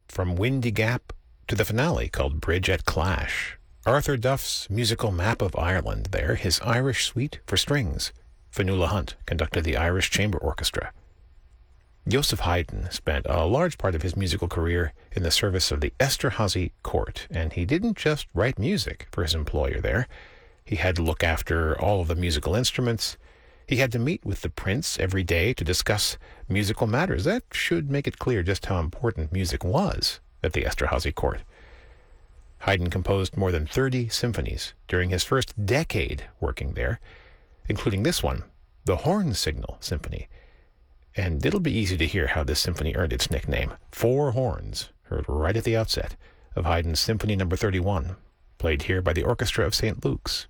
from Windy Gap to the finale called Bridge at Clash. Arthur Duff's musical map of Ireland there, his Irish suite for strings. Fionnuala Hunt conducted the Irish Chamber Orchestra. Joseph Haydn spent a large part of his musical career in the service of the Esterházy court, and he didn't just write music for his employer there. He had to look after all of the musical instruments. He had to meet with the prince every day to discuss musical matters. That should make it clear just how important music was at the Esterházy court. Haydn composed more than 30 symphonies during his first decade working there, including this one, the Horn Signal Symphony. And it'll be easy to hear how this symphony earned its nickname. 4 horns, heard right at the outset of Haydn's Symphony No. 31, played here by the Orchestra of St. Luke's.